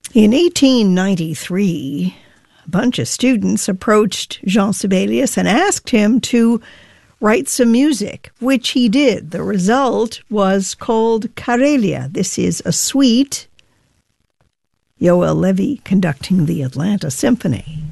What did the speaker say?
In 1893, a bunch of students approached Jean Sibelius and asked him to write some music, which he did. The result was called Karelia. This is a suite, Yoel Levy conducting the Atlanta Symphony.